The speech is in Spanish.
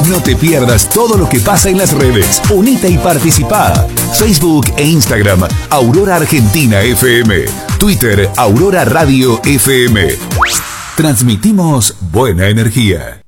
No te pierdas todo lo que pasa en las redes. Unite y participa. Facebook e Instagram, Aurora Argentina FM. Twitter, Aurora Radio FM. Transmitimos buena energía.